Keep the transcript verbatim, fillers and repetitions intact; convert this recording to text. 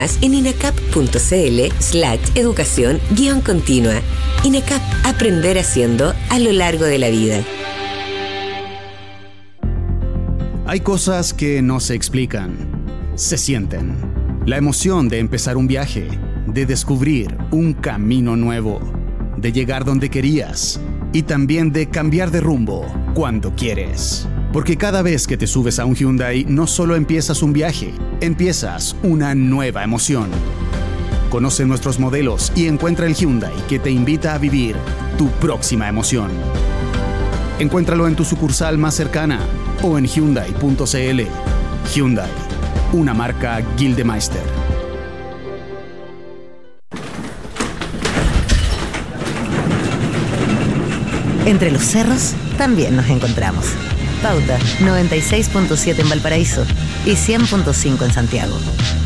en inacap.cl slash educación guión continua. INACAP, aprender haciendo a lo largo de la vida. Hay cosas que no se explican, se sienten. La emoción de empezar un viaje, de descubrir un camino nuevo, de llegar donde querías y también de cambiar de rumbo cuando quieres. Porque cada vez que te subes a un Hyundai, no solo empiezas un viaje, empiezas una nueva emoción. Conoce nuestros modelos y encuentra el Hyundai que te invita a vivir tu próxima emoción. Encuéntralo en tu sucursal más cercana o en hyundai punto cl. Hyundai, una marca Gildemeister. Entre los cerros también nos encontramos. Pauta noventa y seis punto siete en Valparaíso y cien punto cinco en Santiago.